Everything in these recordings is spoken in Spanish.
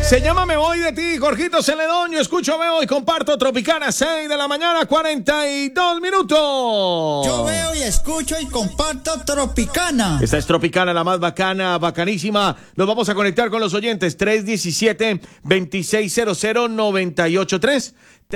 Se llama Me Voy de Ti, Jorgito Celedonio. Escucho, veo y comparto Tropicana, 6 de la mañana, 42 minutos. Yo veo y escucho y comparto Tropicana. Esta es Tropicana, la más bacana, bacanísima. Nos vamos a conectar con los oyentes. 317-2600-983.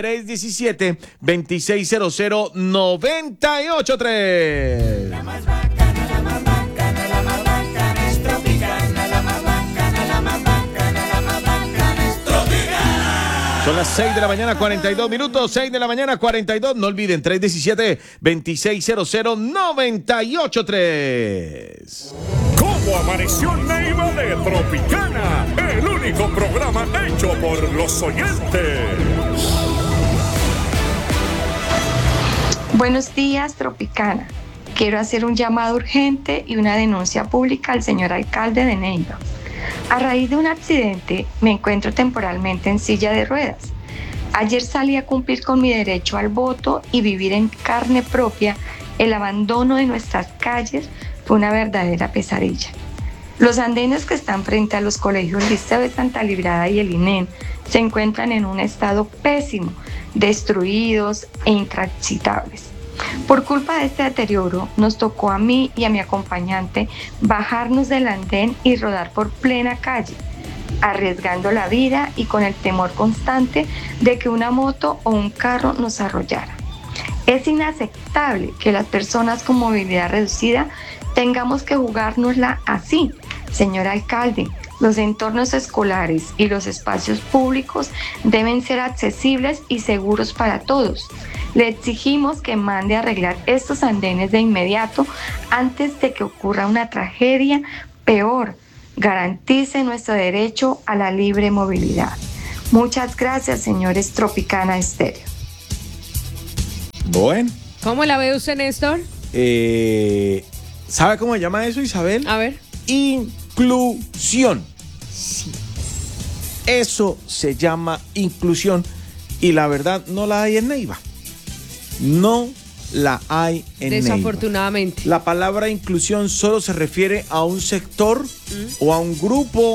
317-2600-983. La más bacana, la más bacana, la más bacana es Tropicana. La más bacana, la más bacana, la más bacana es Tropicana. Son las 6 de la mañana, 42 minutos. 6 de la mañana, 42. No olviden, 317-2600-983. ¿Cómo amaneció Neiva de Tropicana? El único programa hecho por los oyentes. Buenos días, Tropicana. Quiero hacer un llamado urgente y una denuncia pública al señor alcalde de Neiva. A raíz de un accidente, me encuentro temporalmente en silla de ruedas. Ayer salí a cumplir con mi derecho al voto y vivir en carne propia el abandono de nuestras calles fue una verdadera pesadilla. Los andenes que están frente a los colegios Liceo de Santa Librada y el INEM se encuentran en un estado pésimo, destruidos e intransitables. Por culpa de este deterioro, nos tocó a mí y a mi acompañante bajarnos del andén y rodar por plena calle, arriesgando la vida y con el temor constante de que una moto o un carro nos arrollara. Es inaceptable que las personas con movilidad reducida tengamos que jugárnosla así. Señor alcalde, los entornos escolares y los espacios públicos deben ser accesibles y seguros para todos. Le exigimos que mande a arreglar estos andenes de inmediato antes de que ocurra una tragedia peor. Garantice nuestro derecho a la libre movilidad. Muchas gracias, señores Tropicana Estéreo. Bueno. ¿Cómo la ve usted, Néstor? ¿Sabe cómo se llama eso, Isabel? A ver. Inclusión. Sí. Eso se llama inclusión y la verdad no la hay en Neiva. No la hay en Neiva. Desafortunadamente. La palabra inclusión solo se refiere a un sector o a un grupo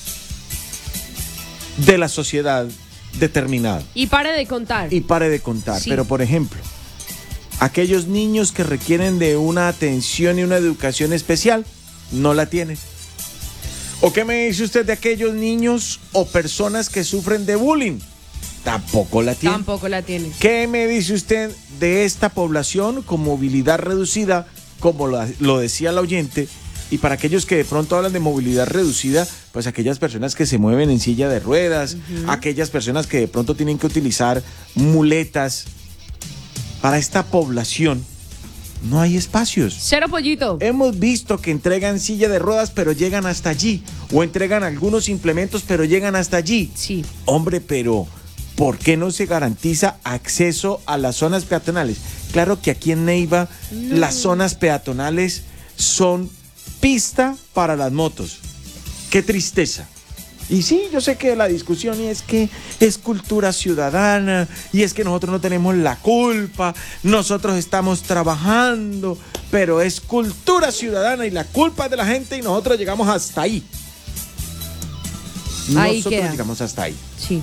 de la sociedad determinado. Y pare de contar. Y pare de contar. Sí. Pero, por ejemplo, aquellos niños que requieren de una atención y una educación especial, no la tienen. ¿O qué me dice usted de aquellos niños o personas que sufren de bullying? Tampoco la tienen. Tampoco la tiene. ¿Qué me dice usted de esta población con movilidad reducida, como lo decía el oyente? Y para aquellos que de pronto hablan de movilidad reducida, pues aquellas personas que se mueven en silla de ruedas, aquellas personas que de pronto tienen que utilizar muletas. Para esta población no hay espacios. Cero pollito. Hemos visto que entregan silla de ruedas, pero llegan hasta allí. O entregan algunos implementos, pero llegan hasta allí. Sí. Hombre, pero ¿por qué no se garantiza acceso a las zonas peatonales? Claro que aquí en Neiva las zonas peatonales son pista para las motos. Qué tristeza. Y sí, yo sé que la discusión es que es cultura ciudadana y es que nosotros no tenemos la culpa, nosotros estamos trabajando, pero es cultura ciudadana y la culpa es de la gente y nosotros llegamos hasta ahí. Ahí nosotros queda. llegamos hasta ahí. Sí.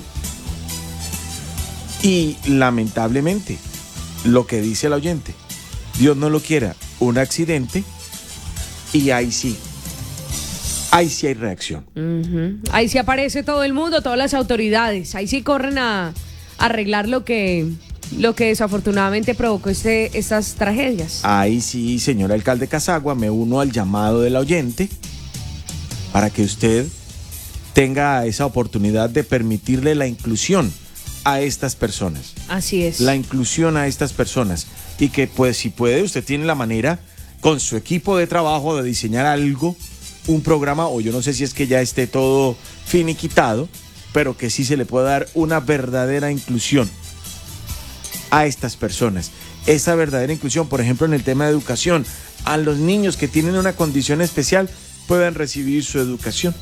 Y lamentablemente, lo que dice el oyente, Dios no lo quiera, un accidente y ahí sí hay reacción. Ahí sí aparece todo el mundo, todas las autoridades. Ahí sí corren a arreglar lo que desafortunadamente provocó estas tragedias. Ahí sí, señor alcalde Casagua, me uno al llamado del oyente para que usted tenga esa oportunidad de permitirle la inclusión a estas personas. Así es. La inclusión a estas personas. Y que pues si puede, usted tiene la manera con su equipo de trabajo de diseñar algo, un programa, o yo no sé si es que ya esté todo finiquitado, pero que sí se le pueda dar una verdadera inclusión a estas personas. Esa verdadera inclusión, por ejemplo, en el tema de educación, a los niños que tienen una condición especial puedan recibir su educación.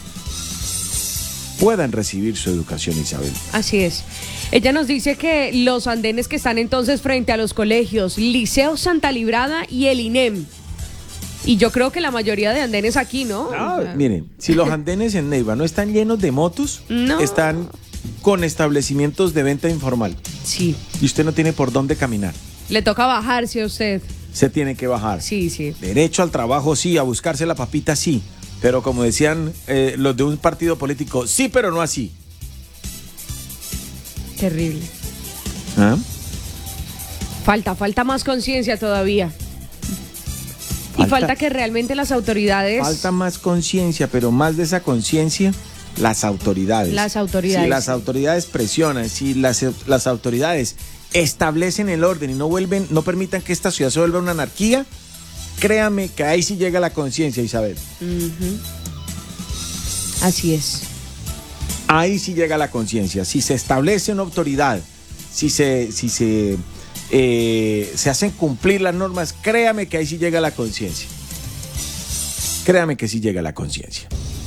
Isabel. Así es. Ella nos dice que los andenes que están entonces frente a los colegios Liceo Santa Librada y el INEM Y yo creo que la mayoría de andenes aquí, ¿no? No, O sea, miren, si los andenes en Neiva no están llenos de motos, No. están con establecimientos de venta informal. Sí, Y usted no tiene por dónde caminar. le toca bajarse a usted. Se tiene que bajar. Sí, sí. Derecho al trabajo, sí. A buscarse la papita, sí. Pero como decían los de un partido político, sí, pero no así. Terrible. ¿Ah? Falta más conciencia todavía. Y falta que realmente las autoridades... Falta más conciencia, pero más de esa conciencia, las autoridades. Las autoridades. Si las autoridades presionan, si las autoridades establecen el orden y no permitan que esta ciudad se vuelva una anarquía, créame que ahí sí llega la conciencia, Isabel. Ujú. Así es. Ahí sí llega la conciencia. Si se establece una autoridad, si se hacen cumplir las normas, créame que ahí sí llega la conciencia. Créame que sí llega la conciencia.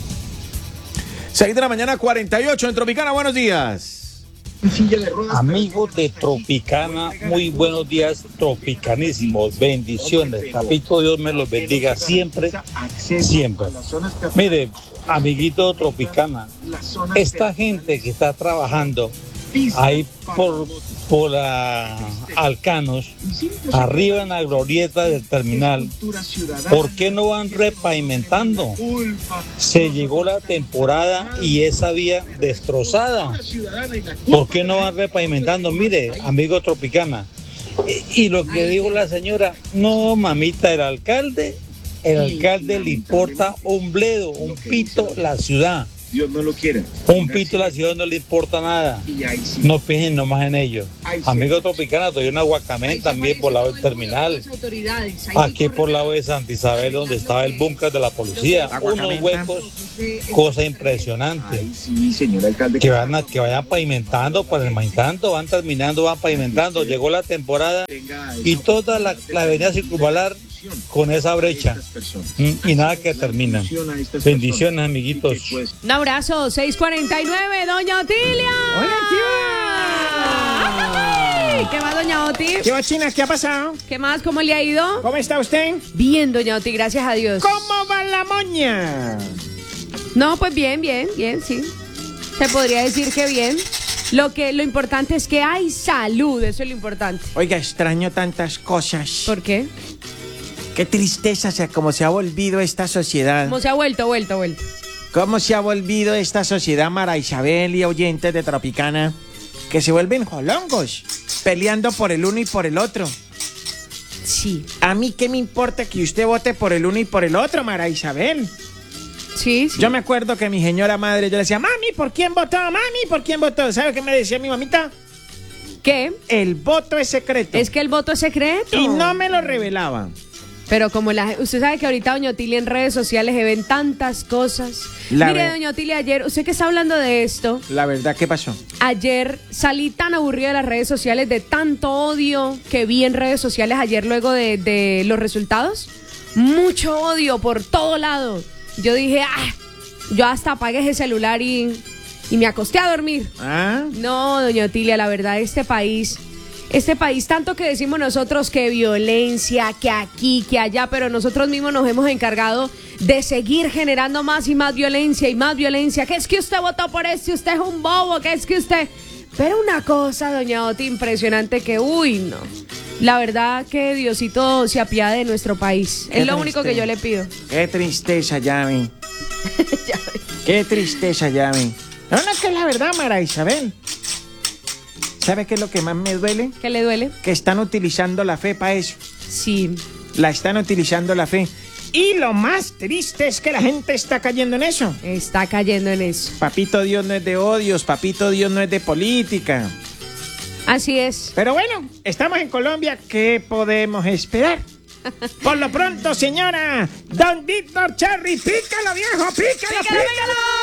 6 de la mañana, 48 en Tropicana, buenos días. Amigos de Tropicana, muy buenos días, tropicanísimos, bendiciones. Papito Dios me los bendiga siempre, siempre. Mire, amiguito Tropicana, esta gente que está trabajando ahí por Alcanos, arriba en la glorieta del terminal, ¿por qué no van repavimentando? Se llegó la temporada y esa vía destrozada. ¿Por qué no van repavimentando? Mire, amigo Tropicana, y lo que dijo la señora, no, mamita, el alcalde le importa un bledo, un pito la ciudad. Dios no lo quiera. Un pito a la ciudad no le importa nada. No piensen nomás en ello. Amigo Tropicana, estoy en Aguacamén también por lado del terminal. Aquí por lado de Santa Isabel, donde estaba el búnker de la policía. Unos huecos, cosa impresionante. Que vayan pavimentando, van terminando, van pavimentando. Llegó la temporada y toda la avenida circunvalar con esa brecha. Y nada que termina. Bendiciones, amiguitos. Un abrazo, 649, doña Otilia. Hola, Ay, ¿qué más, doña Oti? ¿Qué va, China? ¿Qué ha pasado? ¿Qué más? ¿Cómo le ha ido? ¿Cómo está usted? Bien, doña Oti, gracias a Dios. ¿Cómo va la moña? No, pues bien, sí. Se podría decir que bien. Lo importante es que hay salud, eso es lo importante. Oiga, extraño tantas cosas. ¿Por qué? Qué tristeza, o sea, cómo se ha volvido esta sociedad. ¿Cómo se ha vuelto? ¿Cómo se ha volvido esta sociedad, Mara Isabel y oyentes de Tropicana? Que se vuelven jolongos, peleando por el uno y por el otro. Sí. A mí qué me importa que usted vote por el uno y por el otro, Mara Isabel. Sí. Yo me acuerdo que mi señora madre, yo le decía, mami, ¿por quién votó? Mami, ¿por quién votó? ¿Sabe qué me decía mi mamita? ¿Qué? El voto es secreto. Es que el voto es secreto. Y no me lo revelaba. Pero como usted sabe que ahorita doña Otilia en redes sociales se ven tantas cosas. Mire, doña Otilia, ayer, usted que está hablando de esto. La verdad, ¿qué pasó? Ayer salí tan aburrida de las redes sociales, de tanto odio que vi en redes sociales ayer luego de los resultados. Mucho odio por todo lado. Yo dije, yo hasta apagué ese celular y me acosté a dormir. No, doña Otilia, la verdad, este país, tanto que decimos nosotros que violencia, que aquí, que allá, pero nosotros mismos nos hemos encargado de seguir generando más y más violencia y más violencia. Que es que usted votó por esto, usted es un bobo, que es que usted... Pero una cosa, doña Oti, impresionante que, no. La verdad que Diosito se apiade de nuestro país. Es lo único que yo le pido. Qué tristeza, Yami. Qué tristeza, Yami. No, que es la verdad, Mara Isabel. ¿Sabe qué es lo que más me duele? ¿Qué le duele? Que están utilizando la fe para eso. Sí. La están utilizando la fe. Y lo más triste es que la gente está cayendo en eso. Está cayendo en eso. Papito Dios no es de odios, papito Dios no es de política. Así es. Pero bueno, estamos en Colombia, ¿qué podemos esperar? Por lo pronto, señora, don Víctor Cherry, pícalo, viejo, pícalo.